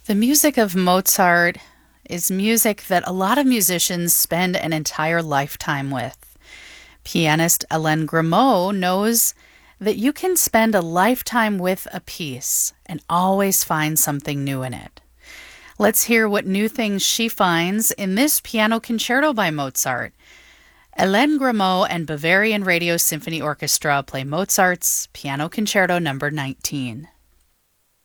The music of Mozart is music that a lot of musicians spend an entire lifetime with. Pianist Hélène Grimaud knows that you can spend a lifetime with a piece and always find something new in it. Let's hear what new things she finds in this piano concerto by Mozart. Hélène Grimaud and Bavarian Radio Symphony Orchestra play Mozart's Piano Concerto No. 19.